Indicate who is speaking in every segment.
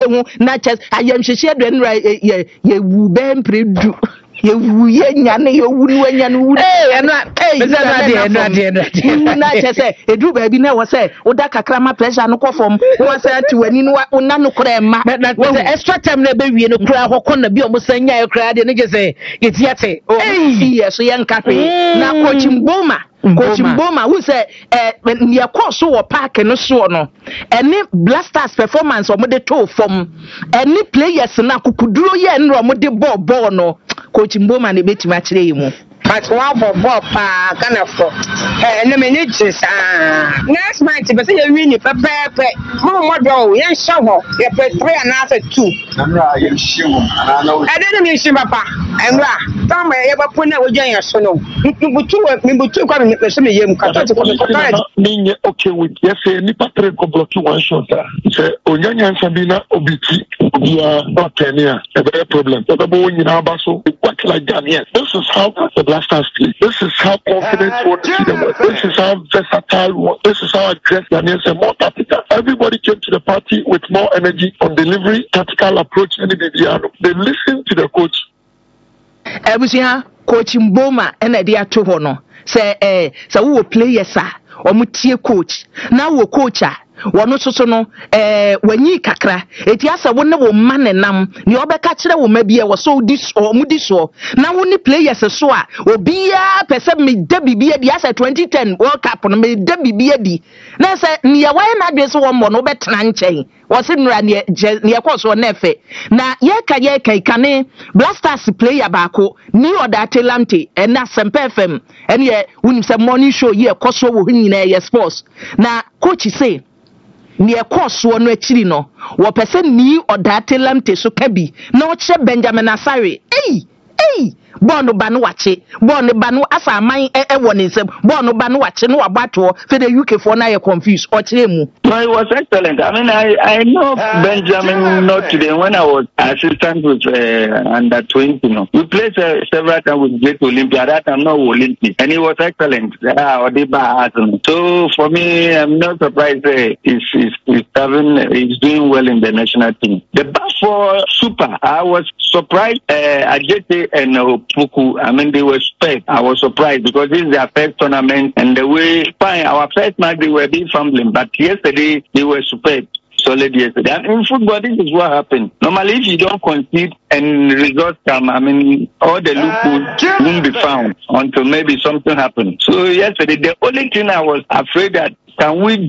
Speaker 1: ehu na chess ayamhyehyɛ do nra ye wu ben predu ye wu ye nyane ye wu no nyane wu na chess edu ba bi na wo say oda kakra ma pressure no kofom wo say ati wani no na no kora ma
Speaker 2: extra time na be wie no kura hokɔ na bi o mo sanya ye kura de ne je say ye tiate
Speaker 1: yes so ye nkakwe na Coach Mboma who say near course so park no so no any blasters performance or mode to from any players na kukuduro ye nro mode ball no Coach Mboma na beti ma kire mu
Speaker 3: but one for ball pa kind of no minutes next match be say you win pepe mo do ye show ye play 3 and after 2
Speaker 4: Namra ye shimu and I know
Speaker 3: I didn't mean papa enra tam ye ba pona wo jan so no mbutu kwa me so me yem kata ko
Speaker 4: me okay with yes ni patre ko block one shot say onyanya nsabina obiti obia otenia a problem so the boy nyina ba so what like Ghanaians. This is how the Blasters play. This is how confident want to see them. This is how versatile. This is how aggressive Ghanaians and more tactical. Everybody came to the party with more energy on delivery, tactical approach, and they listen to the coach.
Speaker 1: Ebusia Coach Mboma and Edia Tohono say we will play yes or mutie coach. Now we coach wano soso no wanyi kakra eti asa wo ne wo man nam ne obeka kire wo mabie wo so dis o mudi so na wo ni players so a obia pese me da bibia di asa 2010 World Cup no me da bibia di na se ne ya why na adwe so wo mo no betena nchen wo se nura ne ekoso na efe na ye ka ikane Blasters player baako ni oda talente na Sempe FM ene unim se morning show ye ekoso wo nyina ye sports na coach say near course one actually no what person ni or that lamte so kabi no che Benjamin Asare Bono banu wache bono banu asa man woni nsem bono banu wache no abato for the UK for na you confused or chemu.
Speaker 5: No, it was excellent. I mean, I know Benjamin not today when I was assistant with under 20. You know, we played several times with Great Olympia. That I'm not Olympic, and he was excellent. So for me, I'm not surprised. He's doing well in the national team. The back for Super, I was surprised. Ajete and Puku, I mean, they were spared. I was surprised because this is their first tournament, and the way our first match they were being fumbling, but yesterday they were superb. Solid yesterday. And in football, this is what happened. Normally, if you don't concede and results come, I mean, all the loopholes won't be found until maybe something happens. So yesterday, the only thing I was afraid that can we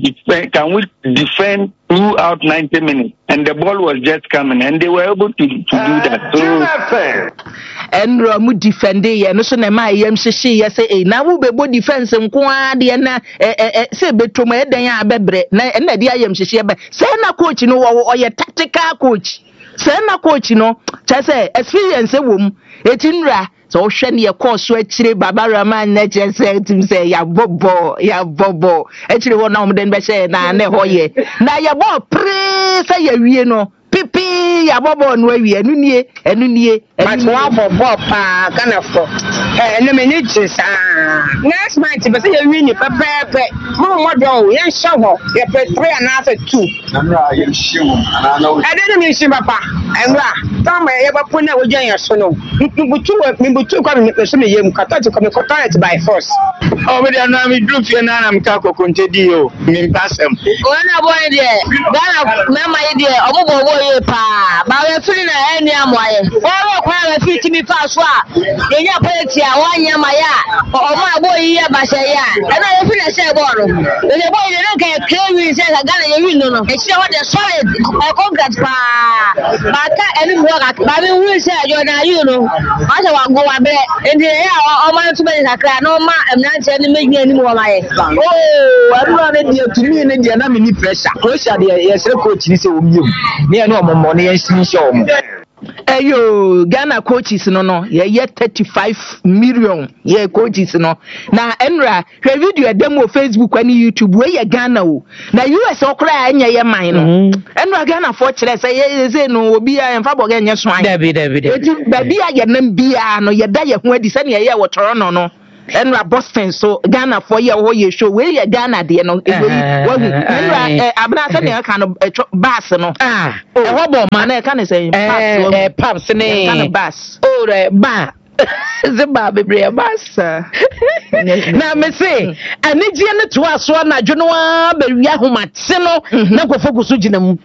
Speaker 5: defend throughout 90 minutes? And the ball was just coming, and they were able to do that. So,
Speaker 1: and Ramu defended, yeah, no, so my MCC, yes, now we be defense and quadi and say, but to my day, bebre, and the IMCC, send a coach, you know, or your tactical coach, send a coach, you know, just say, experience a woman, it's in ra. So sheni ya course so actually Barbara man na say to say ya bobo actually one na den be say na ne hoye na ya bo pre say ya wie no pipi ya bobo no wie enu nie
Speaker 3: but one for bob pa kana for no minutes next match be say ya wie ni pepe mo do ya show ya play 3 and after 2
Speaker 4: Namra ye shimu and I know
Speaker 3: I didn't mean shima papa enra tam ye ba pona wo jan ya so no mbutu kwa me so me yem kata to come correct by force
Speaker 5: oh me na me do fie na me ka kokontedi o me pasem
Speaker 6: ona boy de Ghana mama ye de omobo ye pa ba we firi na eni amoye o kwa we firi timi fa so a ye nya politi a wanya ma ya o ma boy ye ba se ya e na ye firi na se ball no ye boy de nka e claim say Ghana ye win no e se what the solid congrats pa ba ka eni mo ba me wi say yo na you know ma se wa go wa be ndi ya o ma to be sakra no ma emnante ni megnya ni mo wa ma ye
Speaker 2: oh anu na de tumi ne de na me ni pressure Croatia de yes coach ni say wo miem ne no omomo ne yan show mo
Speaker 1: Eyo Ghana coaches no ye 35 million ye coaches no na enra hwe video demo Facebook ani YouTube we ye Ghana o na US okra anya ye man no enra Ghana for kire say ye say no obi a emfa boga nya so an
Speaker 2: David
Speaker 1: baby a ye nam bia no ye da ye ho adi se ne ye wo toro no Enra Boston so Ghana for ye ho ye show we Ghana de no Enra abna se ne ka no bass no e ho bo ma na e ka ne say
Speaker 7: paps ne
Speaker 1: ka no bass
Speaker 7: ba Ziba bebre bass na me say anigye ne to aso na dwono a ba wi ahomate no na nkofo guso gina mu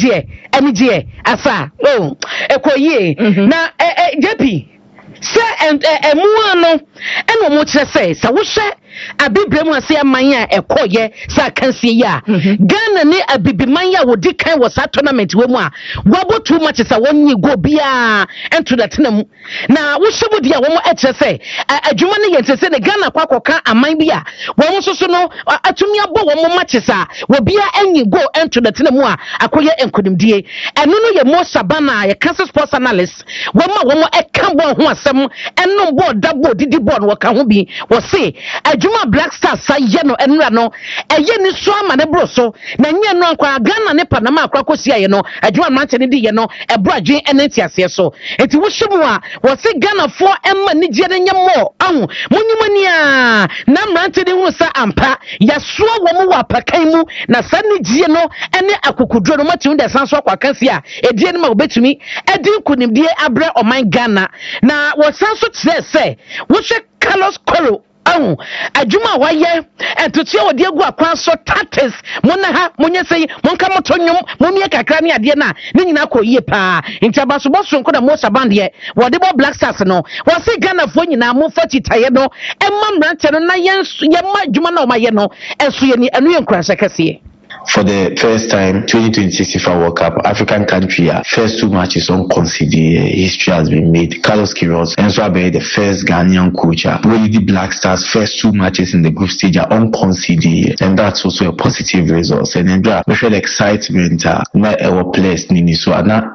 Speaker 7: anigye asa ekoyie na JP se emu ano eno mo kire se wo hwe abibrem ase aman a ekoye sa kansie ya Ghana ne abibiman ya wodi kan wo sa tournament we mu a wabo too much sa wonyi go bia ento that na mu na wo hwe bodi a wo mo ekire se adwuma ne yente se ne Ghana kwakoka aman bia wo mo soso no atumi abo wo mo match sa wo bia anyi go ento that na mu a akoye enkodimdie eno no ye mo sabana ye cancer sports analyst wo mo eka bo ho asem eno bo dabo didi bo no ka ho bi wo se Juma Black Stars say no enra no eye ni so ama ne bro so na nye no akwa Ghana ne Panama akwa kosia ye no adwuma mante ne di ye no ebradwen enenti ase so enti wo hwemu a wo se Ghana fo emma ni gye ne nyemo ahu munyumani a na mante ne hu sa ampa ya so wo mu wa pakan mu na sa ne gye no ene akokudro no mati hu de san so akwa kansia edie ne ma obetumi edi kunimdie abre oman Ghana na wo san so tse se wo hwe Carlos Coro adwuma waye entutu odi egu akwan so tatis mona ha monye sei monka motonyum momie kakra ne ade na ne nyina koyie pa ntiabaso boso nko da Mosa band ye wode bo Black Stars no wase Ghana fo nyina mo fatitaye no emma mrante no na yemma adwuma na o maye no enso ye ni enu ye nkranse kase.
Speaker 8: For the first time, 2026 FIFA World Cup, African country, first 2 matches unconceded. History has been made. Carlos Queiroz, Enzo Abe, the first Ghanaian coach, really the Black Stars, first 2 matches in the group stage are unconceded, and that's also a positive result. And then we feel excitement. Our players, Nini, so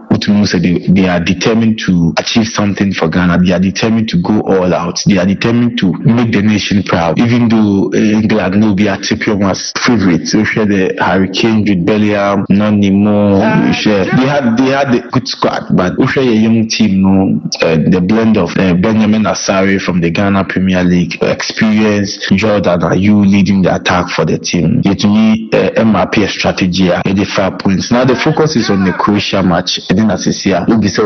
Speaker 8: they are determined to achieve something for Ghana. They are determined to go all out. They are determined to make the nation proud. Even though England will be at was favorites, we share the Hurricane, Jude Bellingham, Nonimo. They had a good squad, but we share a young team. The blend of Benjamin Asare from the Ghana Premier League, experience, Jordan Ayew leading the attack for the team. To me, MRP strategy, 85 points. Now the focus is on the Croatia match. And then as I say,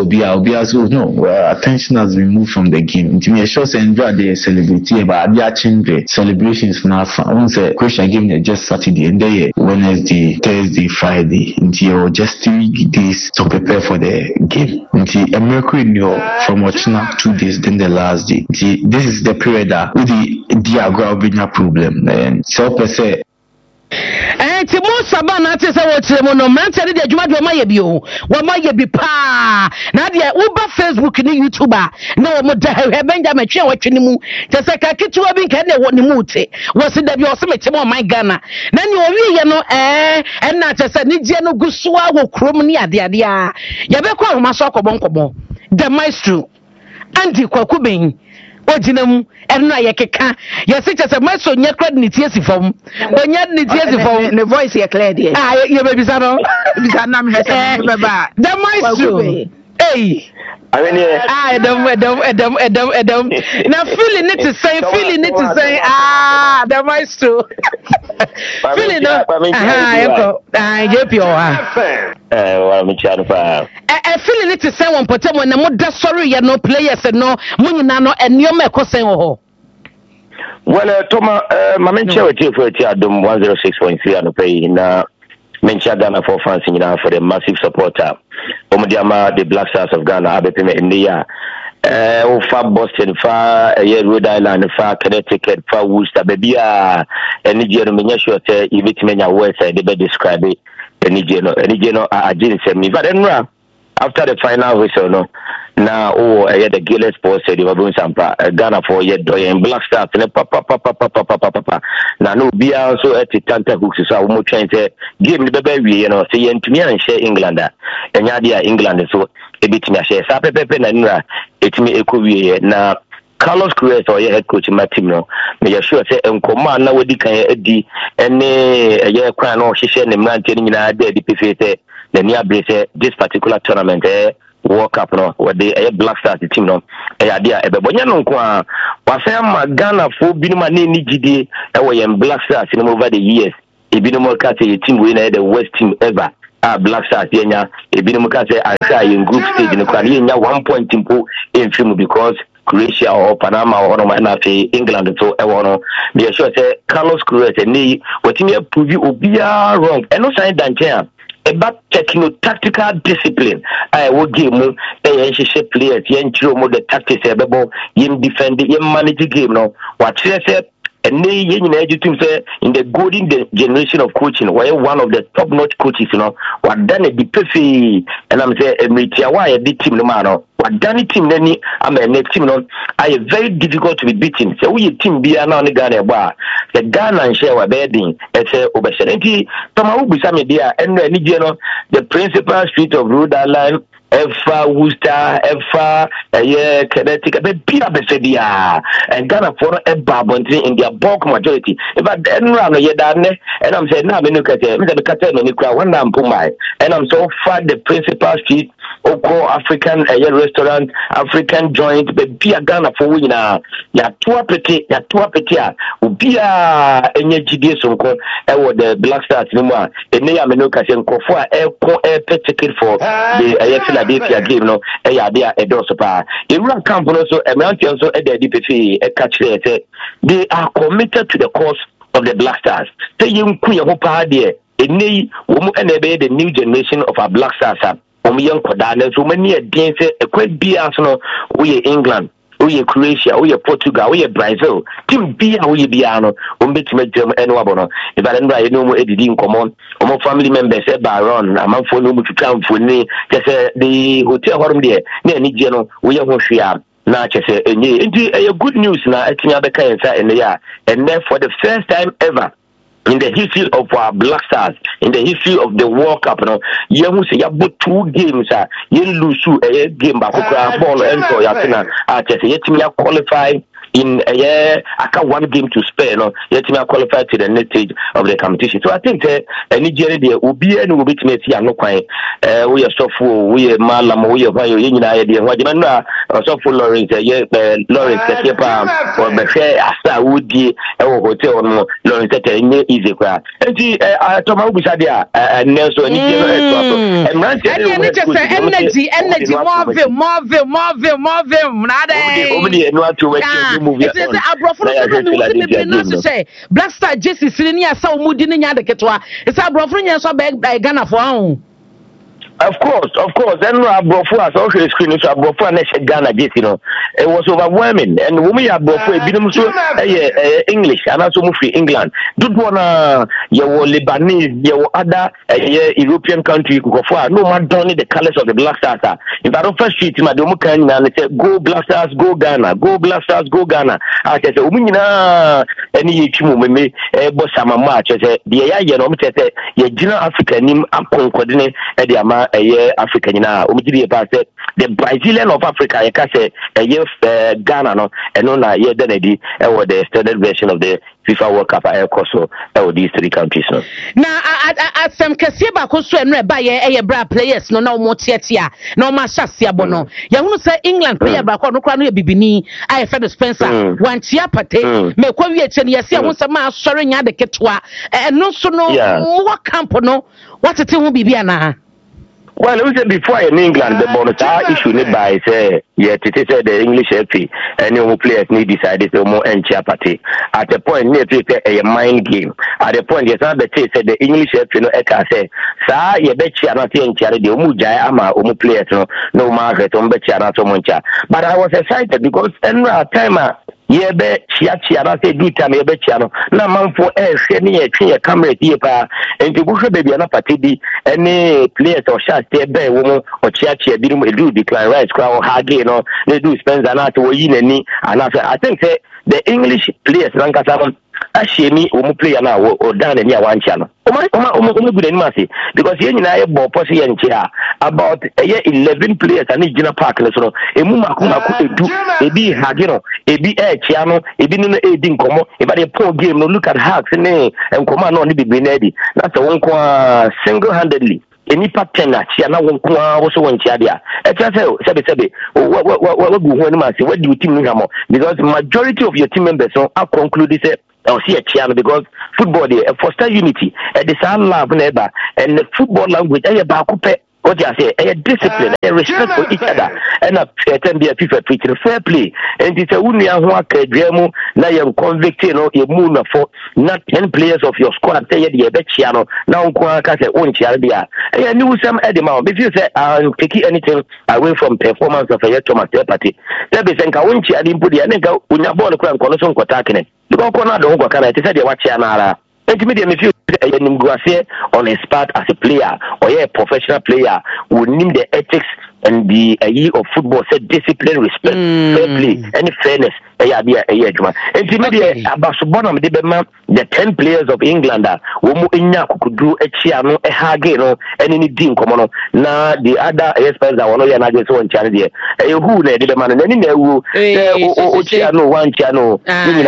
Speaker 8: attention has been moved from the game. To me, I sure enjoy the celebration, but they are changing celebrations now. Once the Croatia game is just Saturday, and then Wednesday, Thursday, Friday, until just 3 days to prepare for the game. Until a miracle in your from watching 2 days, then the last day. This is the period that with the diagram problem. And so per se.
Speaker 7: Ti Mosa bana ate se wo kire mo no mante de adwuma de maye bi o wo maye bi pa na de uba Facebook ni YouTube na wo mo da he Benjamin twe wo twene mu te se ka kituwa bi nka na wo ni mu te wo se da bi o se mete mo man Ghana na ni o wi ye no na te se ni je no gusoa wo krom ni ade ade a ye be kwa ma so akobon the maestro Andy Kwakuben Ojinam eno ayekeka yesi chese maso nya credit ni tiesi fom onya ni tiesi fom
Speaker 1: the voice ye clear there
Speaker 7: ye be bisa no
Speaker 1: bisa nam hese be ba
Speaker 7: the maestro hey Edom na feeling it to say the maestro feeling no JP feeling it to say one potem when mo da sorry ya no players no mo nyina no enioma ekosen ho.
Speaker 9: Well, Toma, my mention with you for Adom 106.3 and pay na mention Ghana for fans for the massive supporter. Omudiama, the Black Stars of Ghana, Abepime India. Far Boston, far Rhode Island, far Connecticut, far Worcester, baby, and Nigeria, sure, if it's many words, they better describe it. Nigeria, I didn't say me, but then after the final whistle, no. Now, the Gilles Sports said, "You are Sampa, Ghana for yet and Black Stars, and papa. Now, no, be also at the Tanta Hooks, so I'm trying to give me the baby, say, and to me and share England, and Yadia England, so a bit me share Sape Pepe and it's me a career now. Carlos Queiroz or your head coach in my team, no, may sure say, and command now with the and a year crown or she shared the man telling you that the PFA, the near brace, this particular tournament, World Cup no where the Black Stars team no idea ebebonya no nko a wasa ma Ghana fo binuma na ni gidi e wo yem Black Stars in over the years ebinum ka say team we na the worst team ever Black Stars yenya ebinum ka say asa in group stage no kwa yenya 1 point impo in film because Croatia or Panama or England so no be sure say Carlos Cruz ni wetimi prove obia wrong and no sign danger about techno-tactical discipline. I will give you a players, the tactics, you defend, you manage the game. No, what you said, and in the golden generation of coaching, where one of the top-notch coaches, what done a perfect, and I'm saying, why a big team, no man. What done it team, then I'm a next team, I very difficult to be beaten. So we team be an on the Ghana bar. The Ghana and share a bedding, as a obesity. Tomahu Bissami dear, and the principal street of Rhode Island. Efa Worcester, Efa, Connecticut, but Peter Bessedia, and Ghana for a babonty in their bulk majority. But then run a yedane, and I'm saying, now, look at it, one damn Pumai, and I'm so far the principal street, Oko African restaurant, African joint, but Pia Ghana for winner, ya tua petit, Ubia, any GDS uncle, the Black Stars, no more, the name Menuka and Kofa, air ticket for the Philadelphia game no there a dosopa in run camp also a mountain also at the DPP a catch they are committed to the cause of the Black Stars say you queen hopa there any woman and the new generation of our Black Stars young Kodana so many against a quite be Arsenal we England we Croatia, we Portugal, we Brazil. Team B, we Biano, Umbit and Wabono. If I don't know more editing common, or family members, Baron, a month for no to come for me, just the hotel home there, near Nigeno, we are Hoshia. Now, just a good news now, I think other kinds in the year, and then for the first time ever. In the history of our Black Stars, in the history of the World Cup, you say you have 2 games, you lose a game, but ball and so you qualify in a year. I got 1 game to spare, yet you qualify to the next stage of the competition. So I think Nigeria there will be any bit no quite. We are so full, we are Malam, we are in idea. What you know, so full Lawrence, Lawrence, or Befe, Asta Woody, our hotel, Lawrence, easy crap. And see, Thomas Bisadia, and Nelson, and energy,
Speaker 7: Marvin, say Black Star Jesse Silinia saw Mudini Yadaketwa. It's a brother so big Ghana for.
Speaker 9: Of course. Then I brought for us also screen so I brought for Ghana just it was overwhelming and when we are brought for English and also move to England. Do wanna your Lebanese, your other European country go for no man don't need the colours of the Black Stars. If I don't first treat my Domukan and say go Black Stars, go Ghana, go Black Stars, go Ghana. I said any me boss sama match say the ya Gina Africa nim akon kodine e de ama Africa na omidiri pa say the Brazilian of Africa you can say Ghana no and na ye denedi the standard version of the FIFA World Cup so these 3 countries no
Speaker 7: na at some kese ba ko so enre ba ye bra players no na o motiatia na o ma hyase abono ye hunu say England player ba ko no kra no ye bibini I Fred Spencer wan tia pate me kwa wi eche ne yesi ho say ma asore nya de ketwa no so no what camp no what it ho bibia na.
Speaker 9: Well, it was before in England, the bonus issue by say, the English FA, and new players need decided to more and party. At the point, near a mind game. At the point, yes, the English FA, no, say, sir, you bet you are not in charity, Mujay, Ama, players, no market, bet you are not so much. But I was excited because, and time, yebe chia na say do time yebe chia no na manfo hwe ne ye twe camera tie pa enti bu hwe baby na party bi any players or shot tie be wo mo o chia bi no do decline right crowd hage no they do Spencer na to yi nani and I think say the English players rankasa ashemi wo mo player na o dan na ni awancha no o good anymore because ye nyina ye bo posse ye nchia about 11 players and Gina Park so emu makuma edu ebi hage no ebi chia no ebi no edi nkomo eba the poor game no look at hacks ne nkomo na oni bibi na edi that's one single handedly any pattern that she now won't also want Chadia. What do you think? Because majority of your team members are concluded or see a channel because football foster unity at the same love neighbor and the football language what you say, a discipline, a respect for each other, and a be a FIFA preaching fair play. And it's a unia who Gremo, now you're convicted, you moon for not 10 players of your squad, say the Betchiano, now Quaka own Charabia. I knew some Edema. If you say I'm taking anything away from performance of a Thomas party, that is in Kaunchi, I didn't put the Aneka, when you're born a crown, Coloson Kotakin. The Kokona don't go, can I say what Chanara? Intermediate, if you on his part as a player or a professional player would need the ethics and the year of football, said discipline, respect, fair play, and fairness. Intermediate about the 10 players of England could do a chiano, a hageno, and any team common. Now the other experts are one of your so on channel here. Who did the man and any who Chiano, one channel,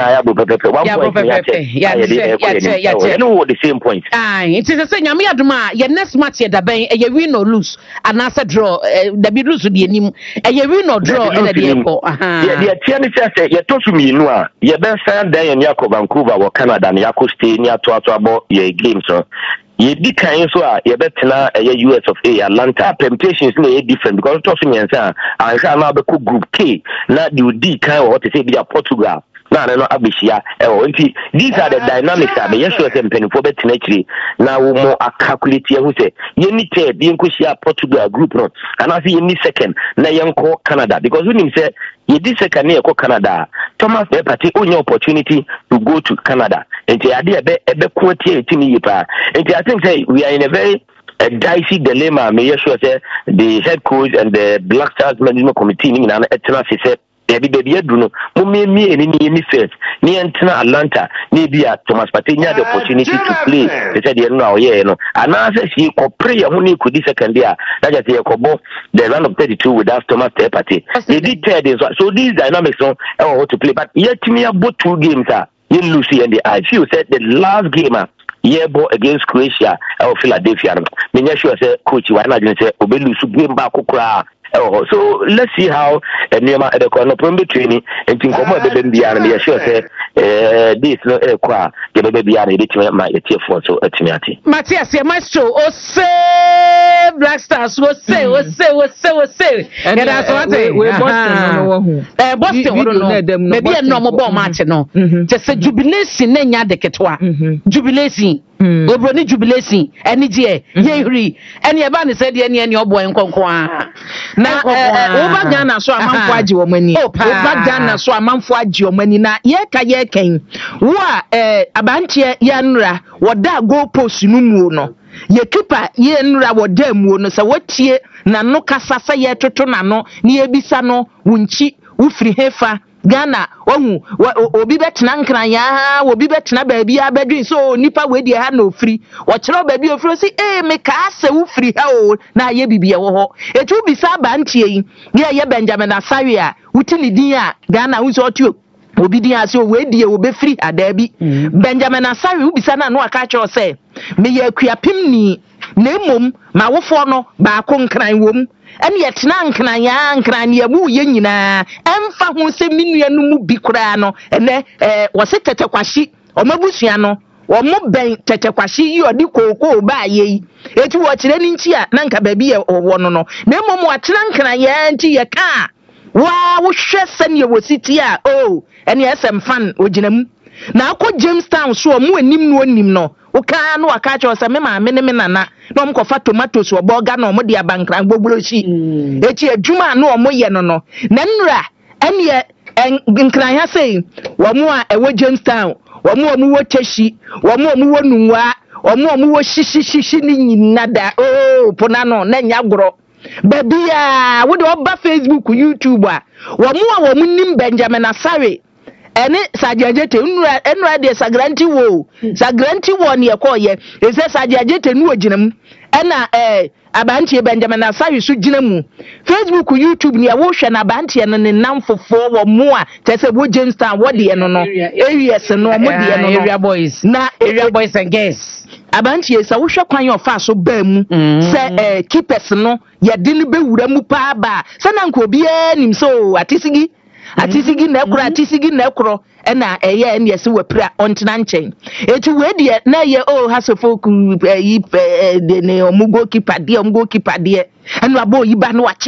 Speaker 9: the same point.
Speaker 7: It is a thing. Aduma, your next match at the bank, you win or lose, and answer draw, the big lose to the enemy, and you win or draw at the airport.
Speaker 9: Yeah, talk to me, no. You best stand there in Yako, Vancouver, or Canada, and Yako stay near to about your games. You did kind so you better a US of A, Atlanta. Permutations may different because talking and I can now be group K, not you D kind of what to say, be a Portugal. No, Abishia. These are the dynamics. I mean, yes, you are penny for better naturally. Now, more a calculate who say, you need to be in Kushia Portugal group, no, and I see you need second, now you call Canada because when you say, you did second near Canada, Thomas, the party only opportunity to go to Canada. And the idea a bit quote to me, and I think we are in a very dicey dilemma. May you sure say the head coach and the Black Stars Management Committee in an eternal said. Baby, I don't know. Me any first. Me and Atlanta, maybe Thomas Partey had the opportunity to play. They said, you know. And now she could pray only could this second year. That is the run of 32 without Thomas Partey. They did tell this. So these dynamics on how to play. But yet me about 2 games in Lucy and I feel said the last game ball against Croatia or Philadelphia. Me sure say coach why not say Obelu should game back so let's see how Nema at the corner from training and think about the baby and they sure say this no qua the baby and it my tear for so at me.
Speaker 7: Matthias, maestro, say Black Stars, say. And that's what we Boston, maybe a normal ball match, no. Just a jubilation, Nenya de Ketwa, jubilation. Obroni jubilation any je yehuri any eba ne said any your boy nkonkwa
Speaker 1: na over Ghana so amanfo agi omani over Ghana so amanfo agi omani na ye ken wo abantie ya nra woda goal post no mu no ye keeper ye nra woda mu no se wotie na no kasa sa ye toto na no ne ebisa no wunchi ufri hefa Ghana wahu obi betena nkran ya obi betena baabi abedwin so nipa we de ha na ofri wo kire baabi ofri si me ka ase wo fri ha o na ye bibie wo ho etu bi sa ba ntie yi ye Benjamin Asare a wutini din a Ghana wo so otu obi din ase we die wo be fri adabi Benjamin Asare wo bisa na no aka che o se me ye akuapim ni na emom ma wofo no ba ko nkran wom ani yetena nkran ya mu ye nyina emfa ho se minua no mu bi kura no ene wo se tetekwashi omabusua no wo mo ben tetekwashi yi odi kokoo ba ye eti wo kire ni nchi a na nka ba bi ye wo no no na emom wo tena nkran ya nchi ye ka wa wo hwe sane wo siti a ene SM fan oginamu na akọ Jamestown so mu anim no uka no aka cho se me ma me nana na omkofa tomatoes oboga na omo dia bankran gbogboro shi echi adwuma na omo ye no na nra ene nkran ha sei wo mu a ewo Jamestown wo mu wo cheshi wo mu wo nunwa wo wo shishi ni nyinada pona no na nyagoro babia wo de oba Facebook YouTube a wo mu nim Benjamin Asare ene sajajete enura de sagranti wo ne yekoye ese sajajete nu oginam ena abantie Benjamin Asare so ginamu Facebook YouTube ne wo hwe na abantie no ne namfofo wo mu a tese wo Jamestown wo de no areas no mo de no area boys and girls abantie sa wohwe kwan yo fa so ba mu se keepers no ye de ne bewura mu pa ba se na nko obi anim so atisigi na ekro atisigi na ekro na eye ne yesi wapira ontena nchen eti we de na ye hasofoku yi de ne omugo keeper de enu abo yi ba no